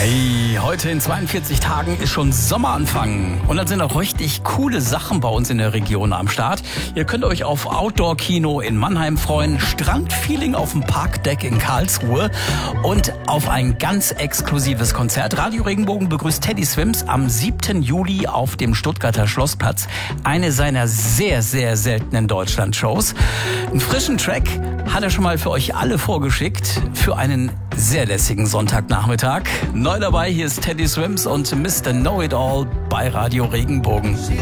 Hey, heute in 42 Tagen ist schon Sommeranfang. Und dann sind auch richtig coole Sachen bei uns in der Region am Start. Ihr könnt euch auf Outdoor-Kino in Mannheim freuen, Strandfeeling auf dem Parkdeck in Karlsruhe und auf ein ganz exklusives Konzert. Radio Regenbogen begrüßt Teddy Swims am 7. Juli auf dem Stuttgarter Schlossplatz. Eine seiner sehr, sehr seltenen Deutschland-Shows. Einen frischen Track hat er schon mal für euch alle vorgeschickt für einen sehr lässigen Sonntagnachmittag. Neu dabei, hier ist Teddy Swims und Mr. Know-It-All bei Radio Regenbogen.